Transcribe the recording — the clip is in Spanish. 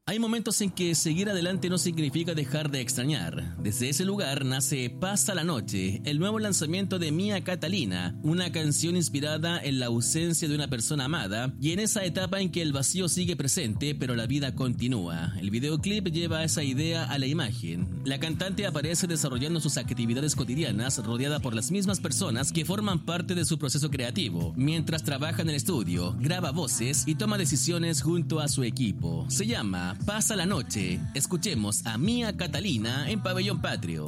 Hay momentos en que seguir adelante no significa dejar de extrañar. Desde ese lugar nace Pasa la Noche, el nuevo lanzamiento de Mía Catalina, una canción inspirada en la ausencia de una persona amada y en esa etapa en que el vacío sigue presente pero la vida continúa. El videoclip lleva esa idea a la imagen. La cantante aparece desarrollando sus actividades cotidianas rodeada por las mismas personas que forman parte de su proceso creativo, mientras trabaja en el estudio, graba voces y toma decisiones junto a su equipo. Se llama Pasa la Noche. Escuchemos a Mía Catalina en Pabellón Patrio.